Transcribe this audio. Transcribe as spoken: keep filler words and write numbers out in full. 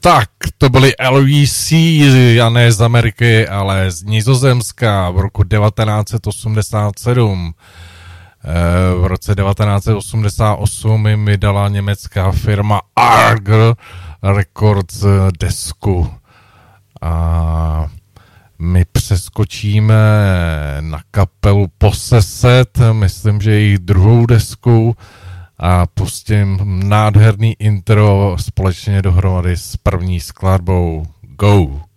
Tak, to byly L V C, a ne z Ameriky, ale z Nizozemska v roku devatenáct set osmdesát sedm. V roce devatenáct set osmdesát osm jim vydala německá firma Argel Records desku. A my přeskočíme na kapelu Possessed, myslím, že jejich druhou desku, a pustím nádherný intro společně dohromady s první skladbou Go!